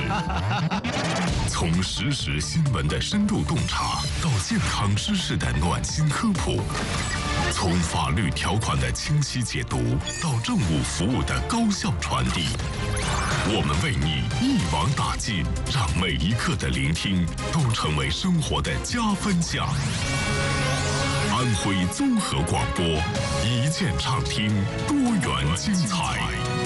从实时新闻的深度洞察到健康知识的暖心科普，从法律条款的清晰解读到政务服务的高效传递，我们为你一网打尽，让每一刻的聆听都成为生活的加分项。安徽综合广播，一键畅听，多元精彩。